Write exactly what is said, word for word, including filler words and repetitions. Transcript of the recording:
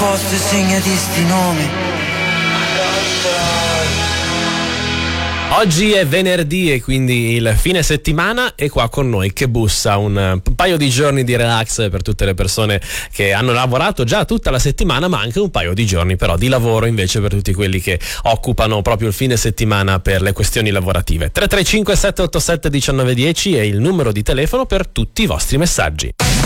posto e segnati sti nomi. Oggi è venerdì e quindi il fine settimana e qua con noi che bussa un, un paio di giorni di relax per tutte le persone che hanno lavorato già tutta la settimana, ma anche un paio di giorni però di lavoro invece per tutti quelli che occupano proprio il fine settimana per le questioni lavorative. tre tre cinque sette otto sette uno nove uno zero è il numero di telefono per tutti i vostri messaggi.